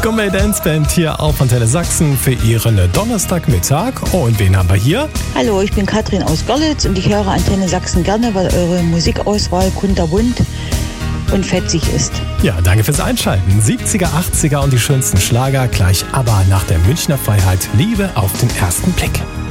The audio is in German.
Gumbay Dance Band hier auf Antenne Sachsen für Ihren Donnerstagmittag. Und wen haben wir hier? Hallo, ich bin Katrin aus Görlitz und ich höre Antenne Sachsen gerne, weil eure Musikauswahl kunterbunt und fetzig ist. Ja, danke fürs Einschalten. 70er, 80er und die schönsten Schlager gleich aber nach der Münchner Freiheit. Liebe auf den ersten Blick.